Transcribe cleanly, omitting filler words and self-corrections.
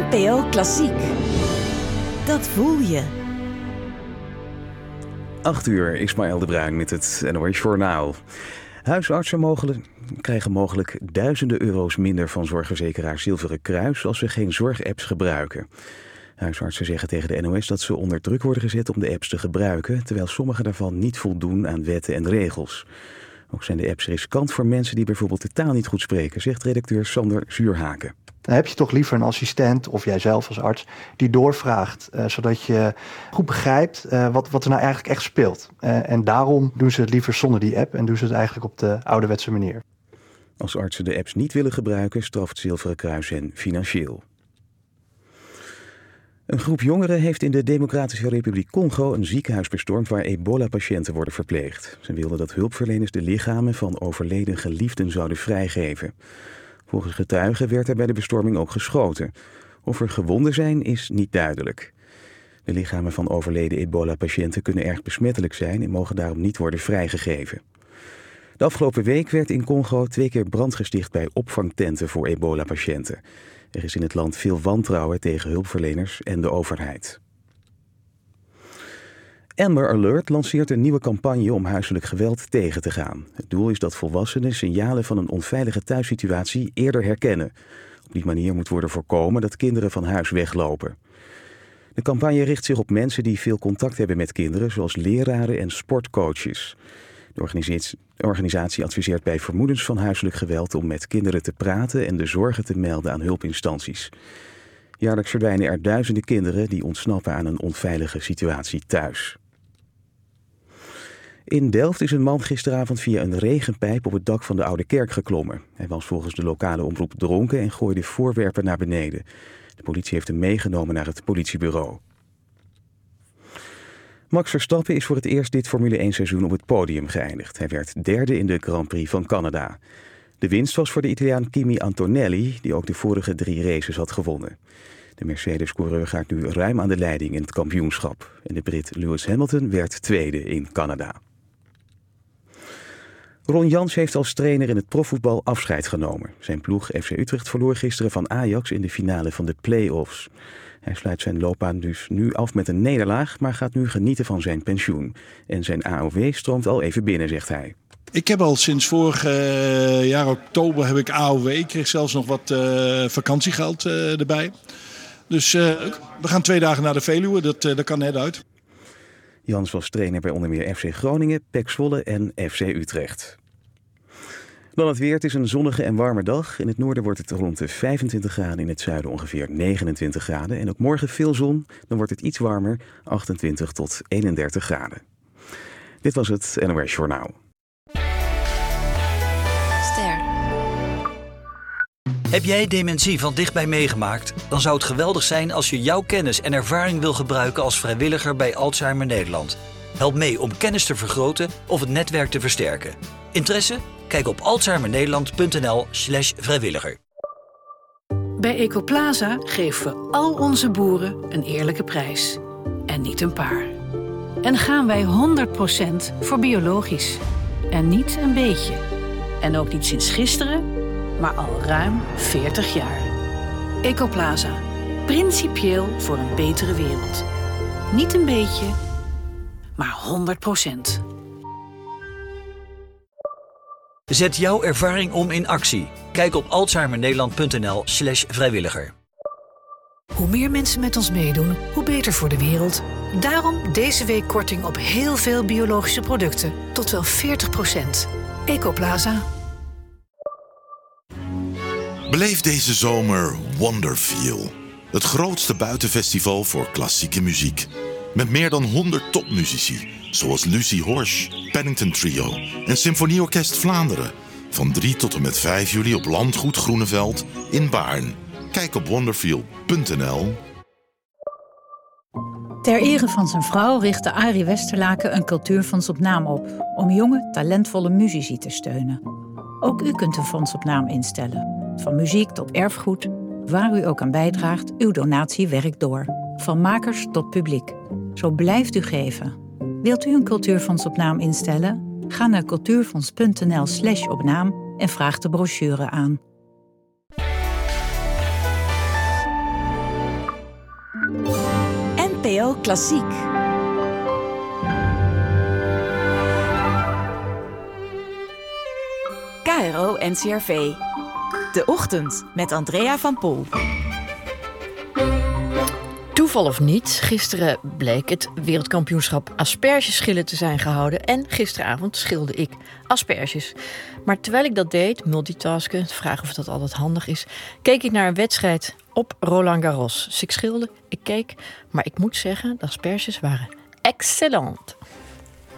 NPO Klassiek. Dat voel je. 8:00, Ismaël de Bruin met het NOS Journaal. Huisartsen krijgen mogelijk duizenden euro's minder van zorgverzekeraar Zilveren Kruis als ze geen zorgapps gebruiken. Huisartsen zeggen tegen de NOS dat ze onder druk worden gezet om de apps te gebruiken, terwijl sommige daarvan niet voldoen aan wetten en regels. Ook zijn de apps riskant voor mensen die bijvoorbeeld de taal niet goed spreken, zegt redacteur Sander Zuurhaken. Dan heb je toch liever een assistent of jijzelf als arts die doorvraagt, zodat je goed begrijpt wat er nou eigenlijk echt speelt. En daarom doen ze het liever zonder die app en doen ze het eigenlijk op de ouderwetse manier. Als artsen de apps niet willen gebruiken, straft Zilveren Kruis hen financieel. Een groep jongeren heeft in de Democratische Republiek Congo een ziekenhuis bestormd waar ebola-patiënten worden verpleegd. Ze wilden dat hulpverleners de lichamen van overleden geliefden zouden vrijgeven. Volgens getuigen werd er bij de bestorming ook geschoten. Of er gewonden zijn, is niet duidelijk. De lichamen van overleden ebola-patiënten kunnen erg besmettelijk zijn en mogen daarom niet worden vrijgegeven. De afgelopen week werd in Congo 2 keer brand gesticht bij opvangtenten voor ebola-patiënten. Er is in het land veel wantrouwen tegen hulpverleners en de overheid. Amber Alert lanceert een nieuwe campagne om huiselijk geweld tegen te gaan. Het doel is dat volwassenen signalen van een onveilige thuissituatie eerder herkennen. Op die manier moet worden voorkomen dat kinderen van huis weglopen. De campagne richt zich op mensen die veel contact hebben met kinderen, zoals leraren en sportcoaches. De organisatie adviseert bij vermoedens van huiselijk geweld om met kinderen te praten en de zorgen te melden aan hulpinstanties. Jaarlijks verdwijnen er duizenden kinderen die ontsnappen aan een onveilige situatie thuis. In Delft is een man gisteravond via een regenpijp op het dak van de Oude Kerk geklommen. Hij was volgens de lokale omroep dronken en gooide voorwerpen naar beneden. De politie heeft hem meegenomen naar het politiebureau. Max Verstappen is voor het eerst dit Formule 1 seizoen op het podium geëindigd. Hij werd derde in de Grand Prix van Canada. De winst was voor de Italiaan Kimi Antonelli, die ook de vorige 3 races had gewonnen. De Mercedes-coureur gaat nu ruim aan de leiding in het kampioenschap. En de Brit Lewis Hamilton werd tweede in Canada. Ron Jans heeft als trainer in het profvoetbal afscheid genomen. Zijn ploeg FC Utrecht verloor gisteren van Ajax in de finale van de play-offs. Hij sluit zijn loopbaan dus nu af met een nederlaag, maar gaat nu genieten van zijn pensioen. En zijn AOW stroomt al even binnen, zegt hij. Ik heb al sinds vorig jaar oktober heb ik AOW. Ik kreeg zelfs nog wat vakantiegeld erbij. Dus we gaan 2 dagen naar de Veluwe, dat kan net uit. Jans was trainer bij onder meer FC Groningen, PEC Zwolle en FC Utrecht. Dan het weer. Het is een zonnige en warme dag. In het noorden wordt het rond de 25 graden, in het zuiden ongeveer 29 graden. En ook morgen veel zon, dan wordt het iets warmer, 28 tot 31 graden. Dit was het NOS Journaal. Ster. Heb jij dementie van dichtbij meegemaakt? Dan zou het geweldig zijn als je jouw kennis en ervaring wil gebruiken als vrijwilliger bij Alzheimer Nederland. Help mee om kennis te vergroten of het netwerk te versterken. Interesse? Kijk op alzheimernederland.nl/vrijwilliger. Bij Ecoplaza geven we al onze boeren een eerlijke prijs. En niet een paar. En gaan wij 100% voor biologisch. En niet een beetje. En ook niet sinds gisteren, maar al ruim 40 jaar. Ecoplaza. Principieel voor een betere wereld. Niet een beetje, maar 100%. Zet jouw ervaring om in actie. Kijk op alzheimernederland.nl/vrijwilliger. Hoe meer mensen met ons meedoen, hoe beter voor de wereld. Daarom deze week korting op heel veel biologische producten. Tot wel 40%. Ecoplaza. Beleef deze zomer Wonderfeel. Het grootste buitenfestival voor klassieke muziek. Met meer dan 100 topmuzici, zoals Lucie Horsch, Paddington Trio en Symfonieorkest Vlaanderen. Van 3 tot en met 5 juli op Landgoed Groeneveld in Baarn. Kijk op wonderfeel.nl. Ter ere van zijn vrouw richtte Arie Westerlaken een cultuurfonds op naam op, om jonge, talentvolle muzici te steunen. Ook u kunt een fonds op naam instellen. Van muziek tot erfgoed, waar u ook aan bijdraagt, uw donatie werkt door. Van makers tot publiek. Zo blijft u geven. Wilt u een cultuurfonds op naam instellen? Ga naar cultuurfonds.nl/opnaam en vraag de brochure aan. NPO Klassiek. KRO NCRV. De Ochtend met Andrea van Pol. Toeval of niet, gisteren bleek het wereldkampioenschap aspergeschillen te zijn gehouden. En gisteravond schilde ik asperges. Maar terwijl ik dat deed, multitasken, vragen of dat altijd handig is, keek ik naar een wedstrijd op Roland Garros. Dus ik schilde, ik keek, maar ik moet zeggen, de asperges waren excellent.